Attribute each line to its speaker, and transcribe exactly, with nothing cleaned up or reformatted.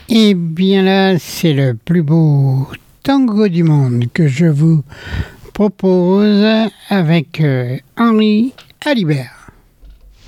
Speaker 1: Et bien là, c'est le plus beau tango du monde que je vous propose avec euh, Henri Alibert.